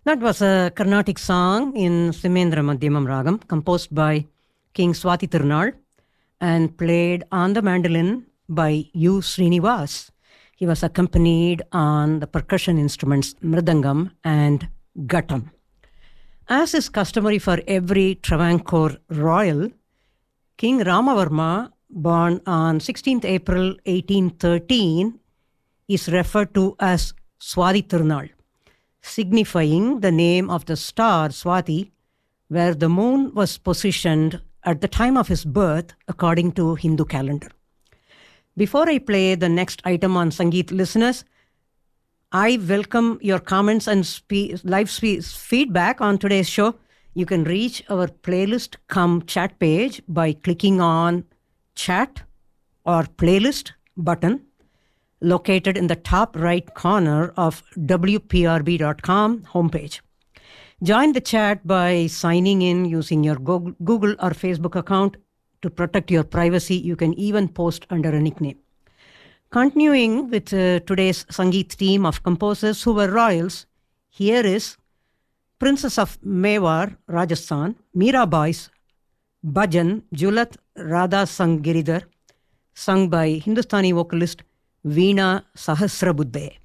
That was a Carnatic song in Simendra Madhyamam Ragam, composed by King Swati Tirunal and played on the mandolin by U. Srinivas. He was accompanied on the percussion instruments Mridangam and Ghattam. As is customary for every Travancore royal, King Ramavarma, born on 16th April 1813, is referred to as Swati Tirunal, signifying the name of the star Swati, where the moon was positioned at the time of his birth according to Hindu calendar. Before I play the next item on Sangeet, listeners, I welcome your comments and live feedback on today's show. You can reach our playlist cum chat page by clicking on chat or playlist button located in the top right corner of WPRB.com homepage. Join the chat by signing in using your Google or Facebook account. To protect your privacy, you can even post under a nickname. Continuing with today's Sangeet team of composers who were royals, here is Princess of Mewar, Rajasthan, Mirabai's Bhajan, Julat Radha Sang Giridhar, sung by Hindustani vocalist Veena Sahasrabuddhe.